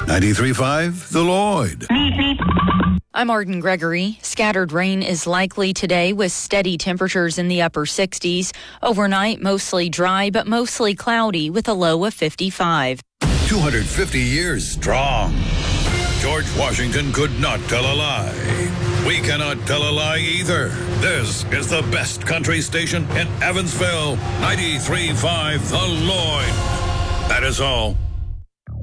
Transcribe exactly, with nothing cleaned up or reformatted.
ninety-three point five The Lloyd. I'm Arden Gregory. Scattered rain is likely today with steady temperatures in the upper sixties. Overnight, mostly dry, but mostly cloudy with a low of fifty-five. two hundred fifty years strong. George Washington could not tell a lie. We cannot tell a lie either. This is the best country station in Evansville. ninety-three point five The Lloyd. That is all.